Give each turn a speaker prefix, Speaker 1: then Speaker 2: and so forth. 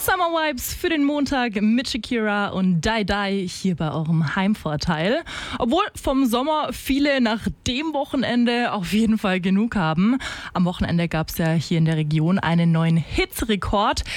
Speaker 1: Summer Vibes für den Montag mit Shakira und Die Die hier bei eurem Heimvorteil. Obwohl vom Sommer viele nach dem Wochenende auf jeden Fall genug haben. Am Wochenende gab es ja hier in der Region einen neuen Hitzerekord.